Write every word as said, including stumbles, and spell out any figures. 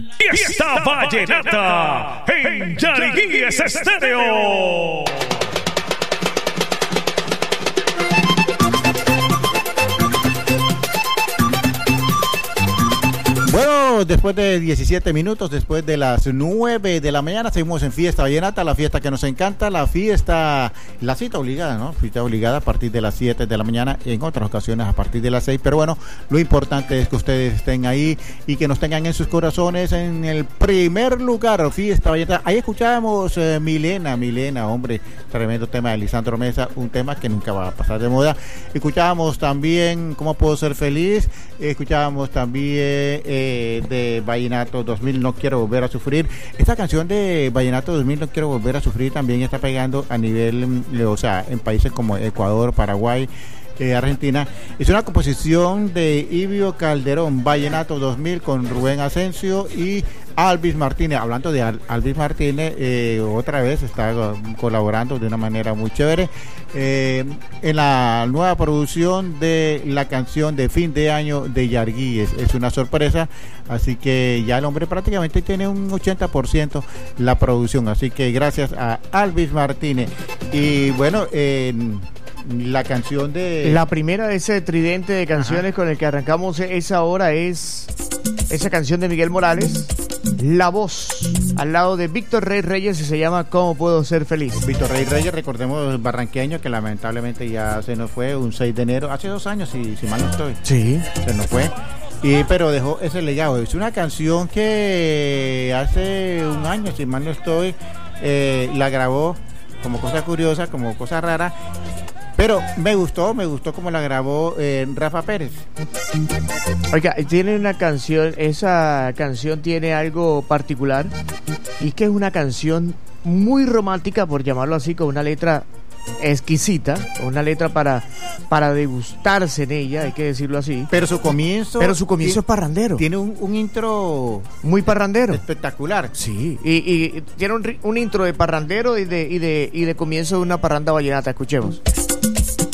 Fiesta Vallenata en Yariguíes Estéreo. Bueno, después de diecisiete minutos, después de las nueve de la mañana, seguimos en Fiesta Vallenata, la fiesta que nos encanta, la fiesta, la cita obligada, ¿no? Cita obligada a partir de las siete de la mañana, en otras ocasiones a partir de las seis, pero bueno, lo importante es que ustedes estén ahí y que nos tengan en sus corazones en el primer lugar, Fiesta Vallenata. Ahí escuchábamos eh, Milena, Milena, hombre, tremendo tema de Lisandro Mesa, un tema que nunca va a pasar de moda. Escuchábamos también ¿Cómo puedo ser feliz? Escuchábamos también eh, de Vallenato dos mil, No quiero volver a sufrir. Esta canción de Vallenato dos mil, No quiero volver a sufrir, también está pegando a nivel, o sea, en países como Ecuador, Paraguay, eh, Argentina. Es una composición de Ibio Calderón, Vallenato dos mil, con Rubén Asensio y Alvis Martínez. Hablando de Al- Alvis Martínez, eh, otra vez está colaborando de una manera muy chévere eh, en la nueva producción de la canción de fin de año de Yarguíes. Es una sorpresa, así que ya el hombre prácticamente tiene un ochenta por ciento la producción, así que gracias a Alvis Martínez. Y bueno, eh, la canción de... La primera de ese tridente de canciones, ajá, con el que arrancamos esa hora es esa canción de Miguel Morales, La Voz, al lado de Víctor Rey Reyes, y se llama ¿Cómo puedo ser feliz? Víctor Rey Reyes, recordemos, barranqueño, que lamentablemente ya se nos fue un seis de enero, hace dos años, si, si mal no estoy. Sí. Se nos fue. Y, pero dejó ese legado. Es una canción que hace un año, si mal no estoy, eh, la grabó como cosa curiosa, como cosa rara. Pero me gustó, me gustó como la grabó eh, Rafa Pérez. Oiga, tiene una canción, esa canción tiene algo particular, y es que es una canción muy romántica, por llamarlo así, con una letra exquisita, una letra para, para degustarse en ella, hay que decirlo así. Pero su comienzo... Pero su comienzo es parrandero. Tiene un, un intro... muy parrandero. Espectacular. Sí, y, y tiene un, un intro de parrandero y de, y, de, y de comienzo de una parranda vallenata. Escuchemos.